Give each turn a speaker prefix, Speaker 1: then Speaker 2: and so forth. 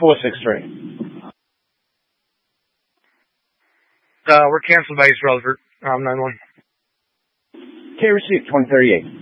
Speaker 1: 463.
Speaker 2: We're canceled by East Rutherford. 9-1.
Speaker 1: Okay, received 2038.